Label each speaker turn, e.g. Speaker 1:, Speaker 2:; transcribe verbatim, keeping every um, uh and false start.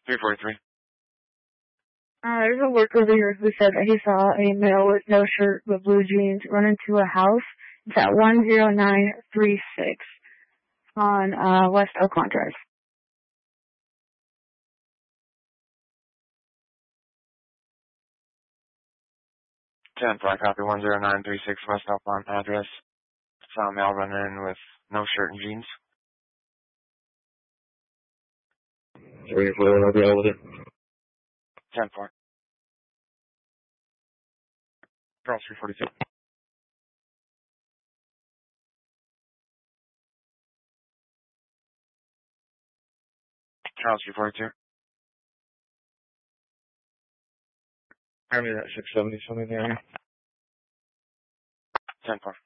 Speaker 1: three forty-three.
Speaker 2: Uh, there's a worker over here who said that he saw a male with no shirt but blue jeans run into a house. It's at one zero nine three six on uh, West Oakmont Drive.
Speaker 1: ten four, copy one zero nine three six West Oakmont address. Saw a male running in with no shirt and jeans.
Speaker 3: Three four, I'll be out with it.
Speaker 1: ten four. Cross three forty-two. Charles three forty-two.
Speaker 3: I mean, that six seventy something there.
Speaker 1: ten four.